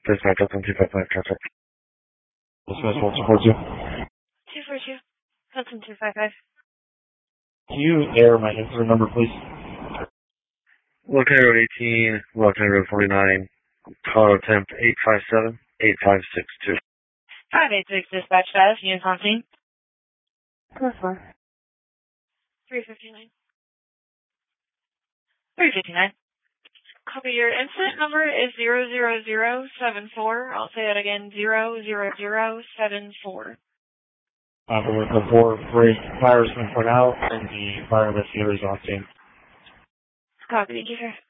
Dispatch, Hilton 255 traffic. Dispatch, what's support you? 242, Hilton 255. Can you air my incident number, please? Locate Road 18, Locate Road 49, call attempt 857-8562. 586 dispatch status, units on scene. That's fine. 359. 359. Copy, your incident number is 00074. I'll say that again, 00074. The 4-3 fire has been put out and the fire investigator is on scene. Copy, thank you, sir.